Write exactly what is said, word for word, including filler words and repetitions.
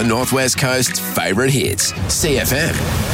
the Northwest Coast's favourite hits, C F M.